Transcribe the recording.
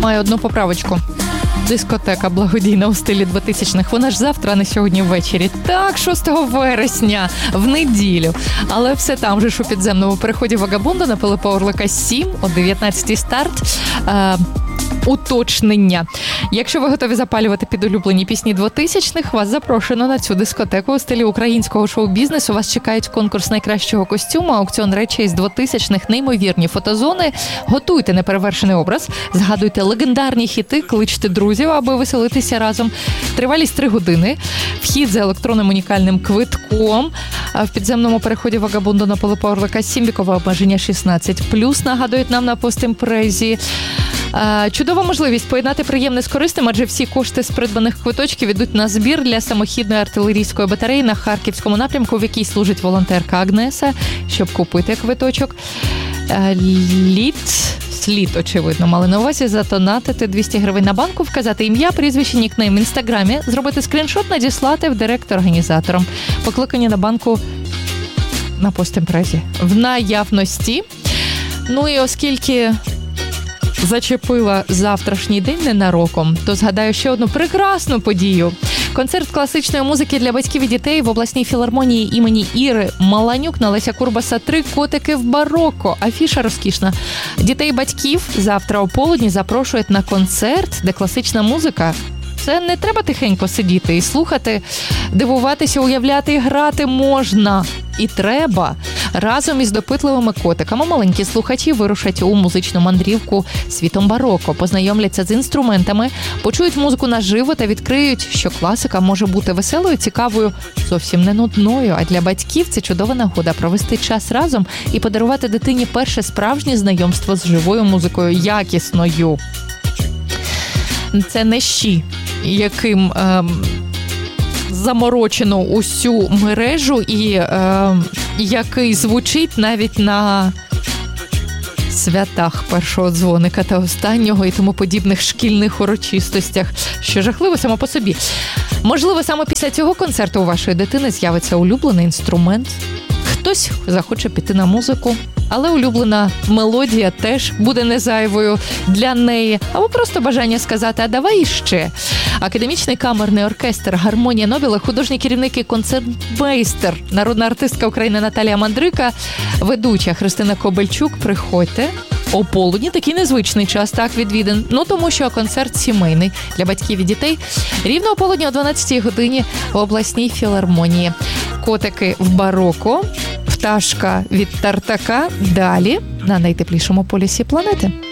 Маю одну поправочку. Дискотека благодійна у стилі 2000-х. Вона ж завтра, а не сьогодні ввечері. Так, 6 вересня, в неділю. Але все там же ж у підземному переході Вагабунда на Пилипа Орлика 7, о 19-й старт. Уточнення. Якщо ви готові запалювати під улюблені пісні 2000-х, вас запрошено на цю дискотеку у стилі українського шоу-бізнесу. Вас чекають конкурс найкращого костюму, аукціон речей з 2000-х, неймовірні фотозони. Готуйте неперевершений образ, згадуйте легендарні хіти, кличте друзів, аби веселитися разом. Тривалість 3 години. Вхід за електронним унікальним квитком. В підземному переході Вагабунда на Пилипа Орлика 7, вікове обмеження 16+, нагадують нам на постімпрезі. Чудова можливість поєднати приємне з корисним, адже всі кошти з придбаних квиточків йдуть на збір для самохідної артилерійської батареї на Харківському напрямку, в якій служить волонтерка Агнеса, щоб купити квиточок. Слід, очевидно, мали на увазі затонатити 200 гривень на банку, вказати ім'я, прізвище, нікнейм в інстаграмі, зробити скріншот, надіслати в директ організаторам. Покликання на банку на постімпрезі в наявності. Ну і оскільки зачепила завтрашній день ненароком, то згадаю ще одну прекрасну подію. Концерт класичної музики для батьків і дітей в обласній філармонії імені Іри Маланюк на Леся Курбаса 3 котики в бароко. Афіша розкішна. Дітей і батьків завтра о полудні запрошують на концерт, де класична музика. Це не треба тихенько сидіти і слухати, дивуватися, уявляти і грати можна. І треба. Разом із допитливими котиками маленькі слухачі вирушать у музичну мандрівку світом бароко, познайомляться з інструментами, почують музику наживо та відкриють, що класика може бути веселою, цікавою, зовсім не нудною. А для батьків це чудова нагода провести час разом і подарувати дитині перше справжнє знайомство з живою музикою, якісною. Це не щі, яким заморочено усю мережу і який звучить навіть на святах першого дзвоника та останнього і тому подібних шкільних урочистостях, що жахливо само по собі. Можливо, саме після цього концерту у вашої дитини з'явиться улюблений інструмент. Хтось захоче піти на музику, але улюблена мелодія теж буде не зайвою для неї. Або просто бажання сказати, а давай іще. Академічний камерний оркестр «Гармонія Нобіла», художній керівник і концертмейстер, народна артистка України Наталія Мандрика, ведуча Христина Кобельчук. Приходьте. О полудні такий незвичний час, так, відвідин. Ну, тому що концерт сімейний для батьків і дітей. Рівно о полудні о 12-й годині в обласній філармонії. Котики в бароко, пташка від Тартака. Далі на найтеплішому полюсі планети.